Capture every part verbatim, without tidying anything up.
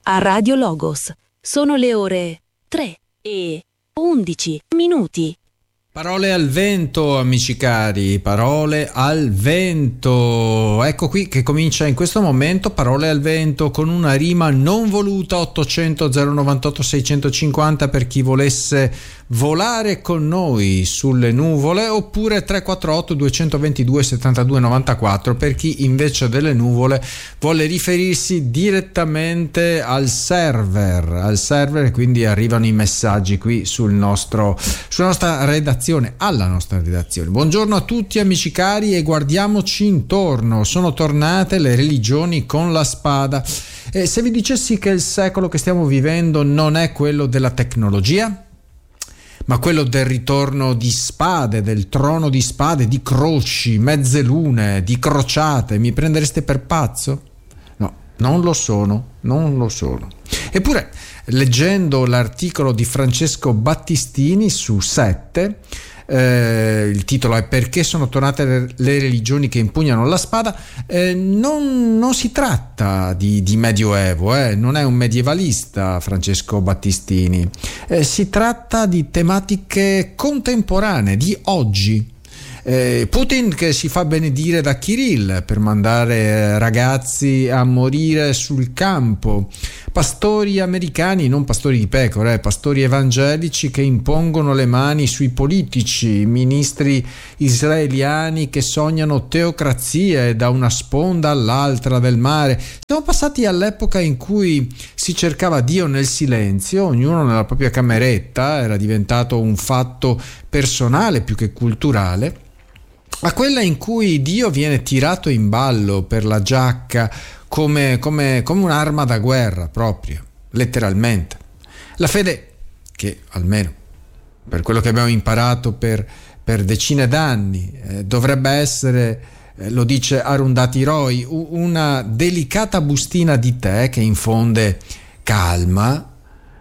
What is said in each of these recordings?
a Radio Logos. Sono le ore tre e undici minuti. Parole al vento, amici cari, parole al vento. Ecco qui che comincia in questo momento Parole al vento con una rima non voluta. Ottocento zero novantotto seicentocinquanta per chi volesse volare con noi sulle nuvole, oppure tre quattro otto duecentoventidue settantadue novantaquattro per chi invece delle nuvole vuole riferirsi direttamente al server, al server e quindi arrivano i messaggi qui sul nostro, sulla nostra redazione, alla nostra redazione. Buongiorno a tutti amici cari e guardiamoci intorno. Sono tornate le religioni con la spada. E se vi dicessi che il secolo che stiamo vivendo non è quello della tecnologia, ma quello del ritorno di spade, del trono di spade, di croci, mezze lune, di crociate, mi prendereste per pazzo? No, non lo sono, non lo sono. Eppure, leggendo l'articolo di Francesco Battistini su Sette, eh, il titolo è "Perché sono tornate le, le religioni che impugnano la spada", eh, non, non si tratta di, di medioevo, eh, non è un medievalista Francesco Battistini, eh, si tratta di tematiche contemporanee, di oggi. Eh, Putin che si fa benedire da Kirill per mandare ragazzi a morire sul campo, pastori americani, non pastori di pecore, eh, pastori evangelici che impongono le mani sui politici, ministri israeliani che sognano teocrazie da una sponda all'altra del mare. Siamo passati all'epoca in cui si cercava Dio nel silenzio, ognuno nella propria cameretta, era diventato un fatto personale più che culturale, a quella in cui Dio viene tirato in ballo per la giacca come, come, come un'arma da guerra, proprio, letteralmente. La fede, che almeno per quello che abbiamo imparato per, per decine d'anni, eh, dovrebbe essere, eh, lo dice Arundhati Roy, una delicata bustina di tè che infonde calma,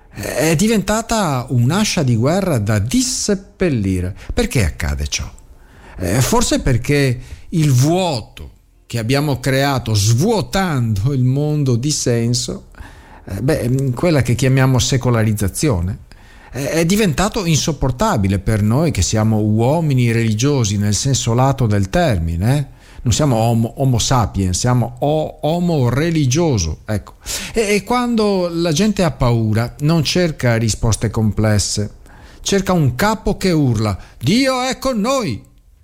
è diventata un'ascia di guerra da disseppellire. Perché accade ciò? Eh, forse perché il vuoto che abbiamo creato svuotando il mondo di senso, eh, beh, quella che chiamiamo secolarizzazione, eh, è diventato insopportabile per noi che siamo uomini religiosi nel senso lato del termine, eh? Non siamo homo, homo sapiens, siamo o, homo religioso, ecco. E, e quando la gente ha paura non cerca risposte complesse, cerca un capo che urla "Dio è con noi".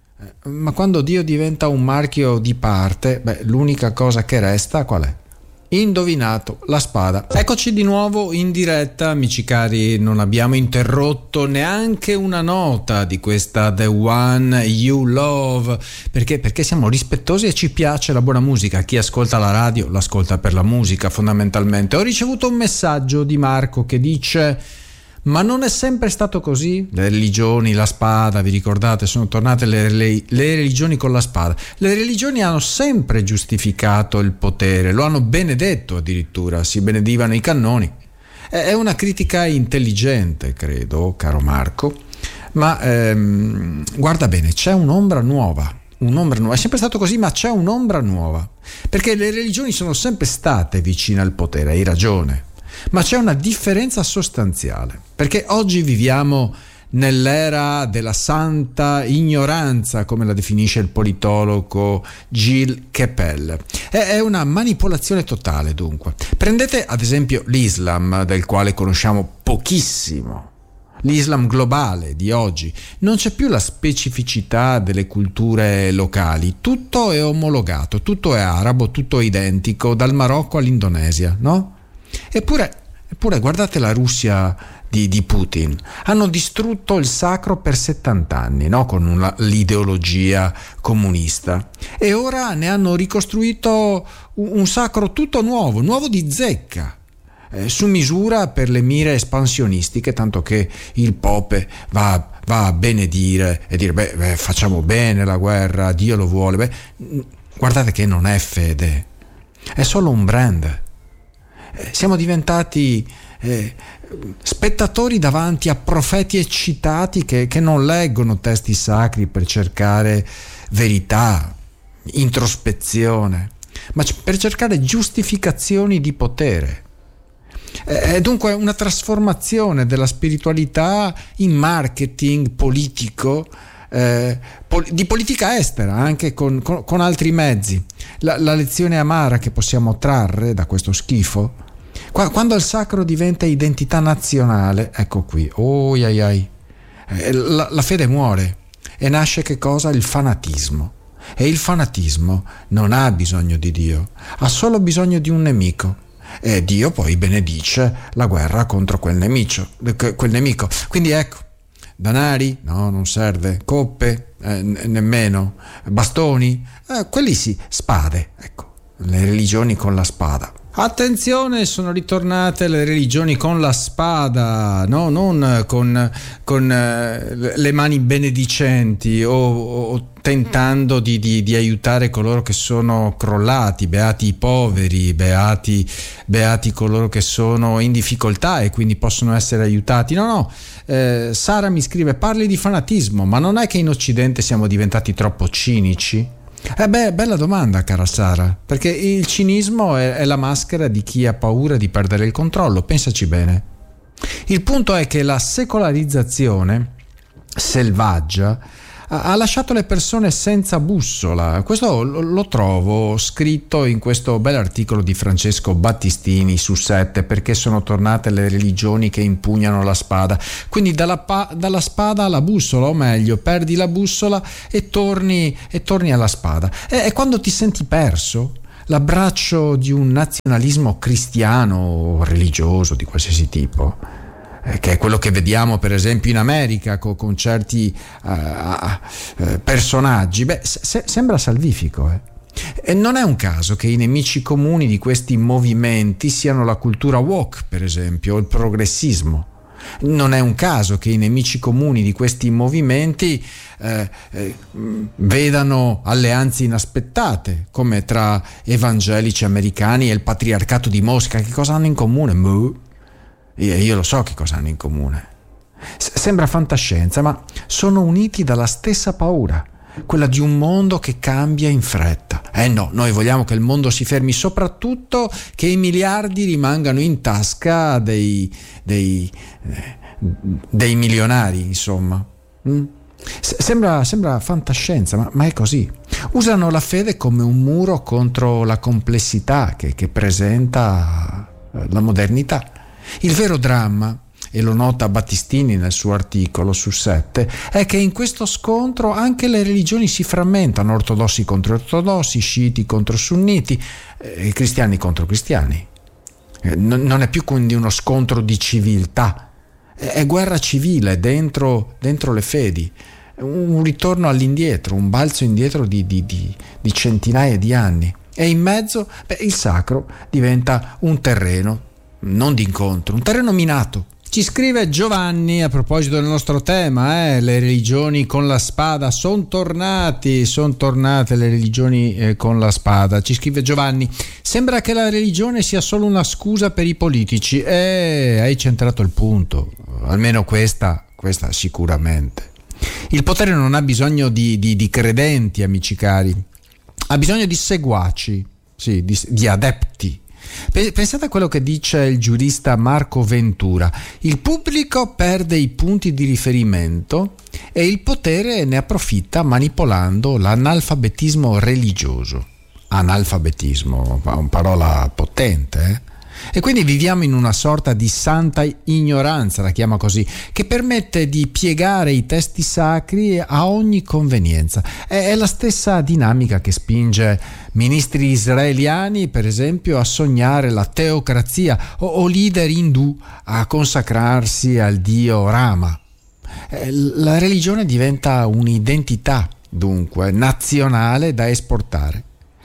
Ma quando Dio diventa un marchio di parte, beh, l'unica cosa che resta qual è? Indovinato, la spada. Eccoci di nuovo in diretta, amici cari, non abbiamo interrotto neanche una nota di questa The One You Love, perché? Perché siamo rispettosi e ci piace la buona musica. Chi ascolta la radio l'ascolta per la musica, fondamentalmente. Ho ricevuto un messaggio di Marco che dice: ma non è sempre stato così? Le religioni, la spada, vi ricordate? Sono tornate le, le, le religioni con la spada. Le religioni hanno sempre giustificato il potere, lo hanno benedetto addirittura, si benedivano i cannoni. È una critica intelligente, credo, caro Marco, ma ehm, guarda bene, c'è un'ombra nuova. Un'ombra nuova. È sempre stato così, ma c'è un'ombra nuova. Perché le religioni sono sempre state vicine al potere, hai ragione. Ma c'è una differenza sostanziale, perché oggi viviamo nell'era della santa ignoranza, come la definisce il politologo Gilles Kepel. È una manipolazione totale, dunque. Prendete ad esempio l'Islam, del quale conosciamo pochissimo. L'Islam globale di oggi. Non c'è più la specificità delle culture locali, tutto è omologato, tutto è arabo, tutto è identico, dal Marocco all'Indonesia, no? Eppure, eppure guardate la Russia di, di Putin, hanno distrutto il sacro per settanta anni, no? Con una, l'ideologia comunista, e ora ne hanno ricostruito un, un sacro tutto nuovo, nuovo di zecca, eh, su misura per le mire espansionistiche, tanto che il Pope va, va a benedire e dire beh, beh facciamo bene la guerra, Dio lo vuole. Beh, guardate che non è fede, è solo un brand. Siamo diventati eh, spettatori davanti a profeti eccitati che, che non leggono testi sacri per cercare verità, introspezione, ma per cercare giustificazioni di potere. È dunque una trasformazione della spiritualità in marketing politico, eh, pol- di politica estera, anche con, con, con altri mezzi. La, la lezione amara che possiamo trarre da questo schifo, qua, quando il sacro diventa identità nazionale, ecco qui, oh ai ai, eh, la, la fede muore e nasce che cosa? Il fanatismo. E il fanatismo non ha bisogno di Dio, ha solo bisogno di un nemico. E Dio poi benedice la guerra contro quel nemico, quel nemico. Quindi ecco, danari? No, non serve. Coppe? Eh, n- nemmeno. Bastoni? Eh, quelli sì. Spade, ecco, le religioni con la spada. Attenzione, sono ritornate le religioni con la spada, no? Non con, con eh, le mani benedicenti o, o tentando di, di, di aiutare coloro che sono crollati, beati i poveri, beati, beati coloro che sono in difficoltà e quindi possono essere aiutati. No, no, eh, Sara mi scrive: parli di fanatismo, ma non è che in Occidente siamo diventati troppo cinici? Eh beh, bella domanda, cara Sara, perché il cinismo è, è la maschera di chi ha paura di perdere il controllo, pensaci bene. Il punto è che la secolarizzazione selvaggia ha lasciato le persone senza bussola. Questo lo trovo scritto in questo bell'articolo di Francesco Battistini su Sette, perché sono tornate le religioni che impugnano la spada. Quindi dalla, pa- dalla spada alla bussola, o meglio, perdi la bussola e torni, e torni alla spada. E, e quando ti senti perso, l'abbraccio di un nazionalismo cristiano o religioso di qualsiasi tipo, che è quello che vediamo per esempio in America con, con certi uh, uh, personaggi, beh, se, sembra salvifico. Eh. E non è un caso che i nemici comuni di questi movimenti siano la cultura woke, per esempio, o il progressismo. Non è un caso che i nemici comuni di questi movimenti eh, eh, vedano alleanze inaspettate, come tra evangelici americani e il patriarcato di Mosca. Che cosa hanno in comune? Muh. Io lo so che cosa hanno in comune. Sembra fantascienza, ma sono uniti dalla stessa paura, quella di un mondo che cambia in fretta. Eh no, noi vogliamo che il mondo si fermi, soprattutto che i miliardi rimangano in tasca dei, dei, dei milionari, insomma. Mm? Sembra, sembra fantascienza, ma, ma è così. Usano la fede come un muro contro la complessità che, che presenta la modernità. Il vero dramma, e lo nota Battistini nel suo articolo su Sette, è che in questo scontro anche le religioni si frammentano: ortodossi contro ortodossi, sciiti contro sunniti, eh, cristiani contro cristiani. Eh, non, non è più quindi uno scontro di civiltà, è, è guerra civile dentro, dentro le fedi, un, un ritorno all'indietro, un balzo indietro di, di, di, di centinaia di anni. E in mezzo, beh, il sacro diventa un terreno non d'incontro, un terreno minato. Ci scrive Giovanni a proposito del nostro tema, eh, le religioni con la spada, sono tornati, sono tornate le religioni eh, con la spada. Ci scrive Giovanni: sembra che la religione sia solo una scusa per i politici. Eh, hai centrato il punto, almeno questa, questa sicuramente. Il potere non ha bisogno di, di, di credenti, amici cari, ha bisogno di seguaci, sì, di, di adepti. Pensate a quello che dice il giurista Marco Ventura: il pubblico perde i punti di riferimento e il potere ne approfitta manipolando l'analfabetismo religioso. Analfabetismo, una parola potente, eh? E quindi viviamo in una sorta di santa ignoranza, la chiama così, che permette di piegare i testi sacri a ogni convenienza. È la stessa dinamica che spinge ministri israeliani, per esempio, a sognare la teocrazia o, o leader indù a consacrarsi al dio Rama. La religione diventa un'identità, dunque, nazionale da esportare.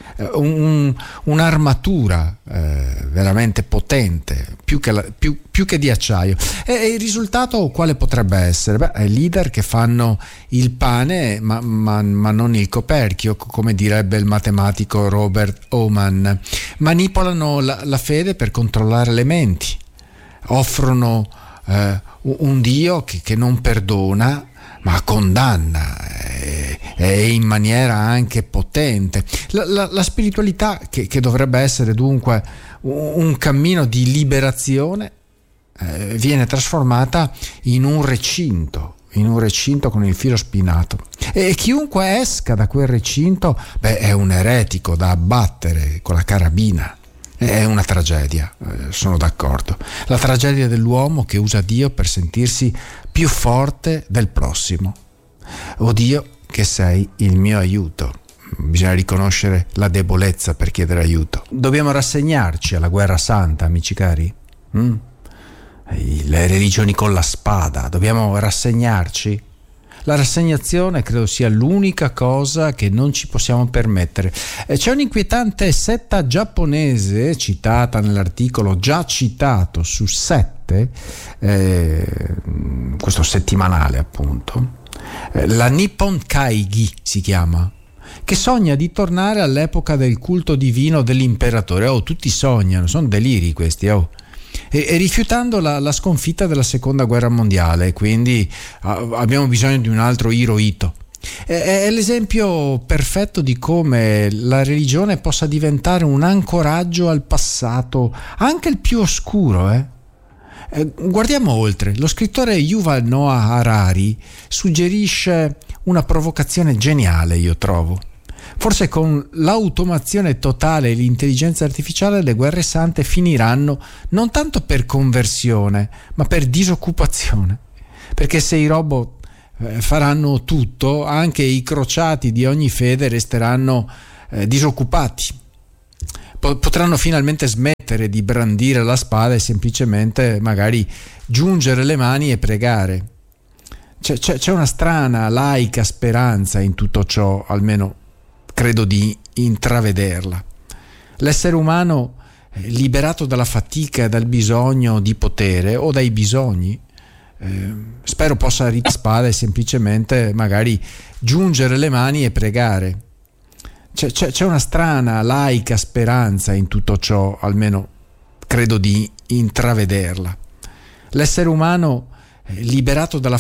Un, un'armatura eh, veramente potente, più che, la, più, più che di acciaio. E, e il risultato quale potrebbe essere? Beh, leader che fanno il pane ma, ma, ma non il coperchio, come direbbe il matematico Robert Oman. Manipolano la, la fede per controllare le menti, offrono eh, un Dio che, che non perdona ma condanna. e in maniera anche potente. La, la, la spiritualità che, che dovrebbe essere dunque un, un cammino di liberazione eh, viene trasformata in un recinto, in un recinto con il filo spinato, e chiunque esca da quel recinto, beh, è un eretico da abbattere con la carabina. È una tragedia, eh, sono d'accordo. La tragedia dell'uomo che usa Dio per sentirsi più forte del prossimo. O Dio, che sei il mio aiuto. Bisogna riconoscere la debolezza per chiedere aiuto. Dobbiamo rassegnarci alla guerra santa, amici cari? Mm? Le religioni con la spada, dobbiamo rassegnarci? La rassegnazione credo sia l'unica cosa che non ci possiamo permettere. C'è un'inquietante setta giapponese citata nell'articolo già citato su Sette, eh, questo settimanale appunto, eh, la Nippon Kaigi si chiama, che sogna di tornare all'epoca del culto divino dell'imperatore. Oh, tutti sognano, sono deliri questi, oh. E, e rifiutando la, la sconfitta della seconda guerra mondiale, quindi a, abbiamo bisogno di un altro Hirohito. È, è l'esempio perfetto di come la religione possa diventare un ancoraggio al passato, anche il più oscuro. Eh? Eh, guardiamo oltre. Lo scrittore Yuval Noah Harari suggerisce una provocazione geniale, io trovo. Forse con l'automazione totale e l'intelligenza artificiale le guerre sante finiranno non tanto per conversione, ma per disoccupazione. Perché se i robot eh, faranno tutto, anche i crociati di ogni fede resteranno eh, disoccupati. Po- potranno finalmente smettere di brandire la spada e semplicemente magari giungere le mani e pregare. C'è, c'è, c'è una strana, laica speranza in tutto ciò, almeno credo di intravederla. L'essere umano, liberato dalla fatica e dal bisogno di potere o dai bisogni, eh, spero possa ritrovare la spada e semplicemente magari giungere le mani e pregare. C'è, c'è, c'è una strana, laica speranza in tutto ciò, almeno credo di intravederla. L'essere umano, liberato dalla